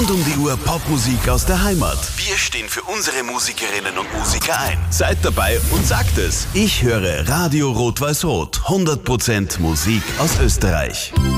Rund um die Uhr Popmusik aus der Heimat. Wir stehen für unsere Musikerinnen und Musiker ein. Seid dabei und sagt es. Ich höre Radio Rot-Weiß-Rot. 100% Musik aus Österreich.